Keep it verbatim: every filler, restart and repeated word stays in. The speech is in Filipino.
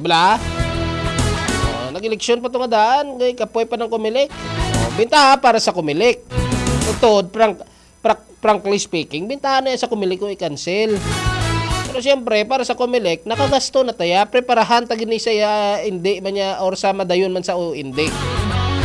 ba? Oh, nag-eleksyon pa to nga daan, ngay kapoy pa ng Comelec. Oh, bintaha para sa Comelec. Totoo, prank, prank, frankly speaking, bintahan na yan sa Comelec ko i-cancel. Pero siyempre, para sa Comelec, nakagasto na taya, preparahan tagin ni saya, hindi man niya, or sa madayon man sa o hindi.